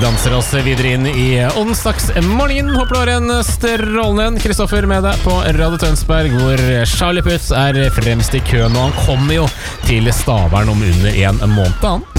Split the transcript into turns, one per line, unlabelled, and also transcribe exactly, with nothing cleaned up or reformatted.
danser oss videre inn i onsdagsmorgen. Håper du har en strålende en. Kristoffer med deg på Radio Tønsberg, hvor Charlie Puth er fremst i køen, og han kommer jo til Stavern om under en måned. Han.